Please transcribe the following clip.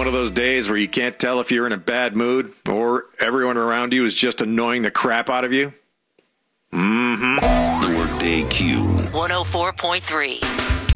one of those days where you can't tell if you're in a bad mood or everyone around you is just annoying the crap out of you? The Workday Q. 104.3.